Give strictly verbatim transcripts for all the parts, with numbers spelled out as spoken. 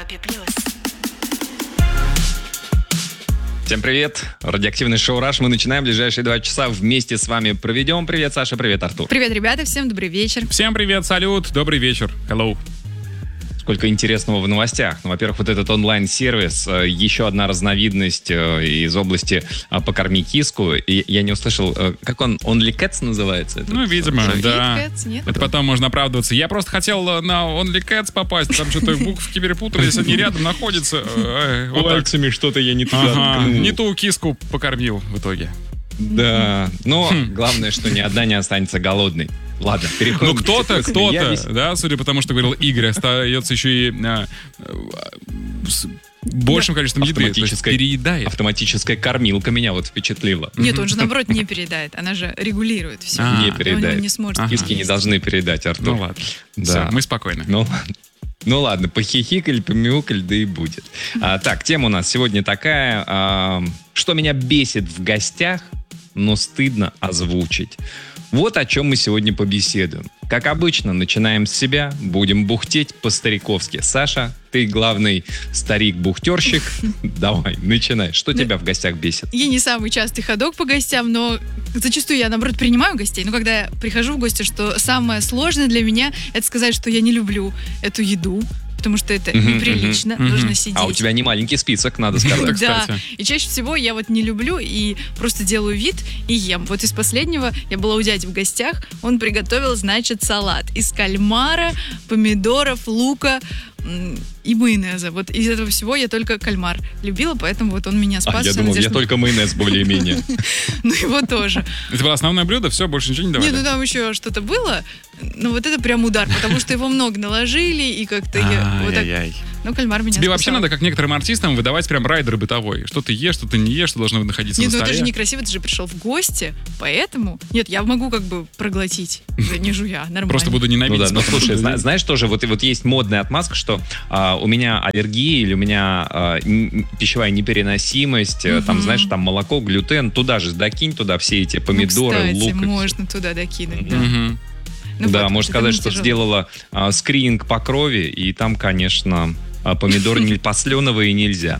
Европе плюс. Всем привет! Радиоактивный шоу «Раш». Мы начинаем. Ближайшие два часа вместе с вами проведем. Привет, Саша, привет, Артур. Привет, ребята, всем добрый вечер. Всем привет, салют, добрый вечер. Hello. Сколько интересного в новостях. Ну, во-первых, вот этот онлайн-сервис, еще одна разновидность из области «Покорми киску». И я не услышал, как он, OnlyCats называется? Ну, видимо, Only да. Cats, нет? Это потом можно оправдываться. Я просто хотел на OnlyCats попасть, там что-то буковки перепутались, они рядом находятся. Э, вот так. Пальцами что-то я не туда Ага, ткнул. не ту киску покормил в итоге. Да, но Хм. главное, что ни одна не останется голодной. Ладно, переходим. Ну, к кто-то, ситуации. кто-то, Я весь- да, судя по тому, что говорил Игорь, остается еще и а, а, с большим количеством еды. То есть Автоматическая- переедает. Автоматическая кормилка меня вот впечатлила. Нет, он же, наоборот, не переедает. Она же регулирует все. А, Не Он передает. не сможет. Ага. Киски не должны передать, Артур. Ну ладно. Да. Все, мы спокойны. Ну ладно. Ну ладно, похихикали, помяукали, да и будет. А, так, тема у нас сегодня такая. а, что меня бесит в гостях, но стыдно озвучить. Вот о чем мы сегодня побеседуем. Как обычно, начинаем с себя, будем бухтеть по-стариковски. Саша, ты главный старик-бухтерщик. Давай, начинай. Что тебя в гостях бесит? Я не самый частый ходок по гостям, но зачастую я, наоборот, принимаю гостей. Но когда я прихожу в гости, что самое сложное для меня, это сказать, что я не люблю эту еду, потому что это Мгм, неприлично, мгм, нужно мгм. сидеть. А у тебя не маленький список, надо сказать. Да, кстати. и чаще всего я вот не люблю и просто делаю вид и ем. Вот из последнего я была у дяди в гостях, он приготовил, значит, салат из кальмара, помидоров, лука м, и майонеза. Вот из этого всего я только кальмар любила, поэтому вот он меня спас. А, я в думал, я надежде- только майонез более-менее. Ну его тоже. Это было основное блюдо, все, больше ничего не давали? Не, ну там еще что-то было, но вот это прям удар, потому что его много наложили, и как-то я вот так... Ай-яй-яй. Ну, кальмар меня Тебе вообще спасал. надо, как некоторым артистам, выдавать прям райдер бытовой. Что ты ешь, что ты не ешь, что должно находиться Нет, на ну столе. это же некрасиво, ты же пришел в гости, поэтому... Нет, я могу как бы проглотить, не жуя, нормально. Просто буду Ну ненавидеть. да, ну потому слушай, что- зна- знаешь тоже, вот, вот есть модная отмазка, что а, у меня аллергия или у меня а, н- пищевая непереносимость, э, там, Мгм. знаешь, там молоко, глютен, туда же докинь, туда все эти помидоры, ну, кстати, лук. и можно туда докинуть, да. Мгм. Ну да, вот, можно это сказать, не что тяжело. сделала а, скрининг по крови, и там, конечно, а, помидоры не посленовые нельзя.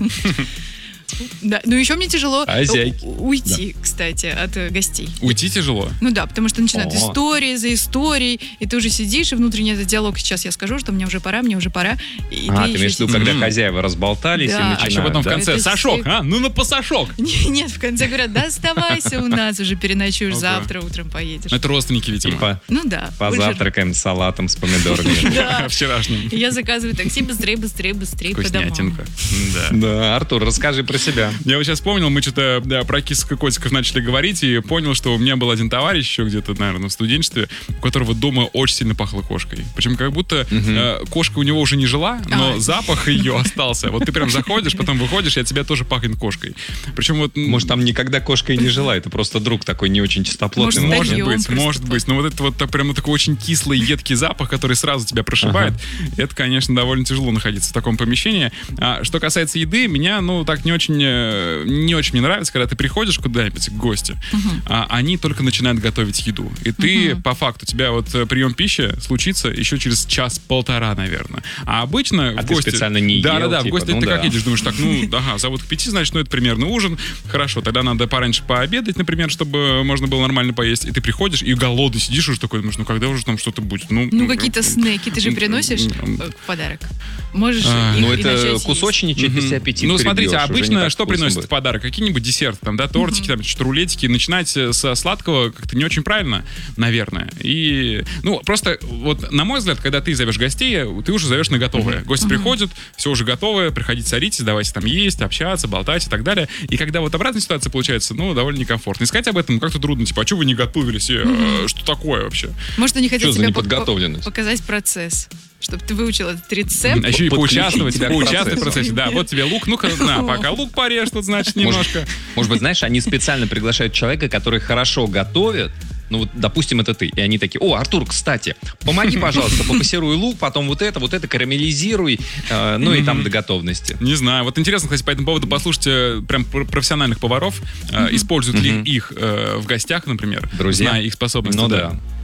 Да, ну еще мне тяжело Хозяйки. у- уйти, кстати, от э, гостей. Уйти тяжело. Ну да, потому что начинают О. истории за историей, и ты уже сидишь, и внутренний этот диалог, сейчас я скажу, что мне уже пора, мне уже пора. И А, ты ты еще имеешь в виду, сидишь. когда Мгм. хозяева разболтались Да. и А начинают, А еще потом в да? конце Это Сашок, все- а? Ну на посашок. Не- Нет, в конце говорят, да оставайся у нас, уже переночуешь, Ага. завтра утром поедешь. Это родственники, И видимо. по- Ну да. позавтракаем салатом с помидорами. Да. Вчерашним. И я заказываю такси быстрее, быстрее, быстрее по домам. Вкуснятинка. Да. Да, Артур, расскажи про себя. Я вот сейчас вспомнил, мы что-то да, про кисок и котиков начали говорить, и понял, что у меня был один товарищ еще где-то, наверное, в студенчестве, у которого дома очень сильно пахло кошкой. Причем как будто э, кошка у него уже не жила, но Ай. запах ее остался. Вот ты прям заходишь, потом выходишь, и от тебя тоже пахнет кошкой. Причем вот... м, Может, там никогда кошка и не жила, это просто друг такой не очень чистоплотный. Может, Может Дойдем быть, просто может по- быть. Но вот это вот так, прям такой очень кислый, едкий запах, который сразу тебя прошибает, это, конечно, довольно тяжело находиться в таком помещении. А, что касается еды, меня, ну, так не очень, э, не очень мне нравится, когда ты приходишь куда-нибудь к гости, а они только начинают готовить еду. И ты, Мгм. по факту, у тебя вот э, прием пищи случится еще через час-полтора, наверное. А обычно А в ты гости... специально не Да, ел, да, да, в типа, гости ну ты да. как едешь, думаешь, так, ну, ага, зовут к пяти, значит, ну, это примерно ужин. Хорошо, тогда надо пораньше пообедать, например, чтобы можно было нормально поесть. И ты приходишь и голодный сидишь уже такой, думаешь, ну, когда уже там что-то будет? Ну, Ну, какие-то снеки ты же м, приносишь м, э, в подарок. Можешь А, их Ну, и это начать есть. кусочничек, ты себе аппетит Ну, смотрите, прибьешь, уже не обычно так что вкусно приносят будет. в подарок? Какие-нибудь десерты, там, да, тортики, там, что-то рулетики. Начинать со сладкого как-то не очень правильно, наверное. И, ну, просто, вот, на мой взгляд, когда ты зовешь гостей, ты уже зовешь на готовое. Гости приходят, все уже готовое, приходите, садитесь, давайте там есть, общаться, болтать и так далее. И когда вот обратная ситуация получается, ну, довольно некомфортно. Искать об этом как-то трудно, типа, а что вы не готовились? Э, Что такое вообще? Может, они хотят Что за тебе по- неподготовленность? по- показать процесс, чтобы ты выучил этот рецепт. А еще и подключить поучаствовать, тебя к поучаствовать в процессу. процессе. Да, вот тебе лук, ну-ка, на, пока лук порежь, тут, значит, немножко. Может быть, знаешь, они специально приглашают человека, который хорошо готовит. Ну, вот, допустим, это ты. И они такие: о, Артур, кстати, помоги, пожалуйста, попассируй лук, потом вот это, вот это карамелизируй, э, ну и там до готовности. Не знаю. Вот интересно, кстати, по этому поводу послушать э, прям пр- профессиональных поваров. Э, Используют ли Мгм. их э, в гостях, например, Друзья? зная их способности. Ну да.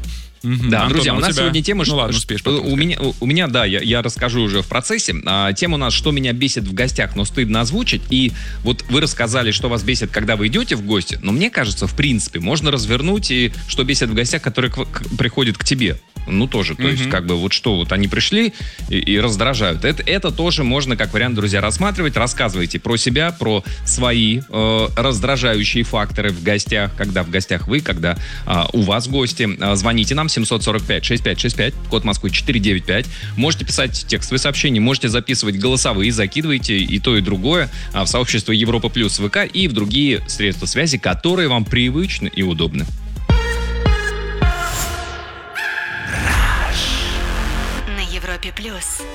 Мгм. Да, Антон, друзья, а у нас тебя? сегодня тема... Ну что- ладно, что- успеешь потом у сказать. меня, у, у меня, да, я, я расскажу уже в процессе. А, тема у нас «Что меня бесит в гостях, но стыдно озвучить». И вот вы рассказали, что вас бесит, когда вы идете в гости. Но мне кажется, в принципе, можно развернуть и что бесит в гостях, которые к- к- приходят к тебе. Ну, тоже, то есть, Мгм. как бы, вот что, вот они пришли и, и раздражают. Это, это тоже можно, как вариант, друзья, рассматривать. Рассказывайте про себя, про свои э, раздражающие факторы в гостях, когда в гостях вы, когда а, у вас гости. А, звоните нам семьсот сорок пять шестьдесят пять шестьдесят пять, код Москвы четыре девять пять. Можете писать текстовые сообщения, можете записывать голосовые, закидывайте и то, и другое а, в сообщество Европа Плюс ВК и в другие средства связи, которые вам привычны и удобны. На Европе плюс.